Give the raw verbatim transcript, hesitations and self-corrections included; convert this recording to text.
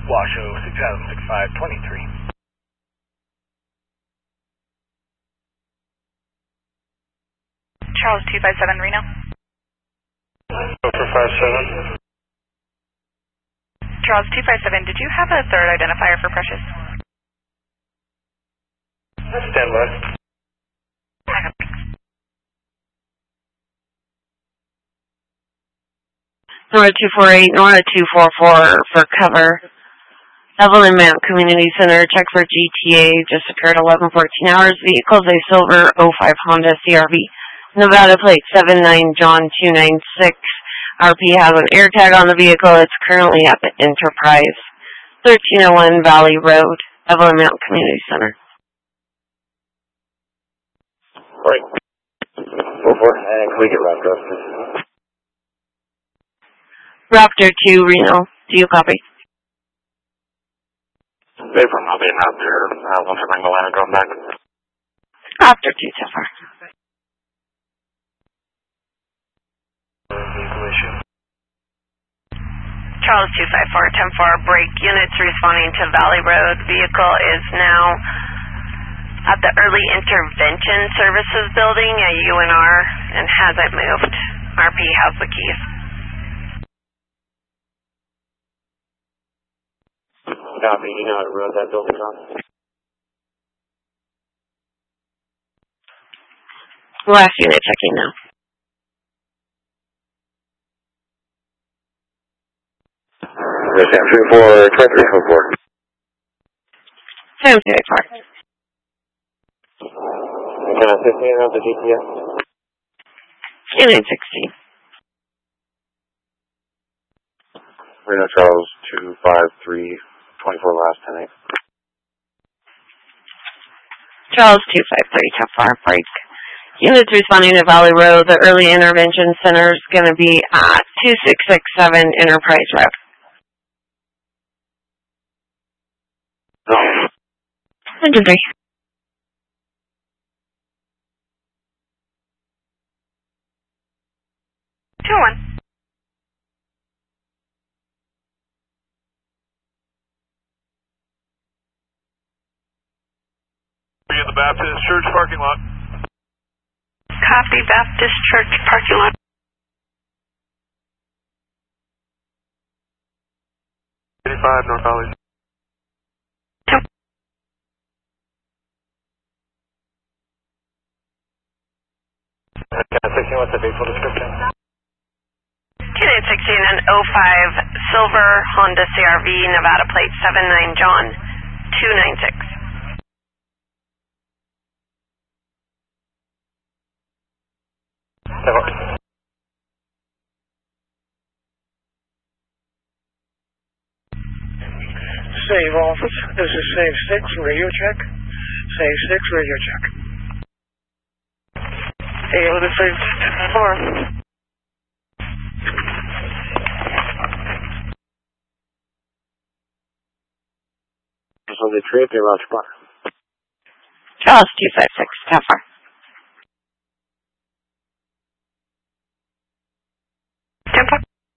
Washoe six seven six five two three. Charles two five seven Reno. Over five seven. Charles two five seven, did you have a third identifier for Precious? Stand by. Nora two four eight, Nora two four four for cover. Evelyn Mount Community Center, check for G T A, just occurred eleven fourteen hours. Vehicles a silver oh five Honda C R V. Nevada plate seven nine John two nine six. R P has an air tag on the vehicle. It's currently at the Enterprise. thirteen oh one Valley Road, Evelyn Mount Community Center. Right. Go for it. And can we get Raptor up, please? Raptor two, Reno. Do you copy? Vapor, I'll be out there. Uh, once I'm in the line, I'm going back. Raptor two, so far. Vehicle issue. Charles two five four, ten four, break units responding to Valley Road. Vehicle is now at the Early Intervention Services building at U N R and hasn't moved. R P has the keys. Copy. You know what road that building's on? Last unit checking now. Sam three four twenty-three four four. Sam three four. Can I assist me around the G P S? Unit sixteen. Reno Charles two five three twenty-four last ten eight. Charles two five three, tough far break. Units responding to Valley Road. The Early Intervention Center is going to be at two six six seven Enterprise Road. Engine three. two one. We're in the Baptist Church parking lot. Copy, Baptist Church parking lot. eighty-five North Valley. What's the vehicle description? Unit sixteen, an oh five silver Honda C R V, Nevada plate seven nine John two nine six. Save office. This is Save six, radio check. Save six, radio check. Hey, what is Save four? So the trip, you're out spot. Charles two five six, tough far.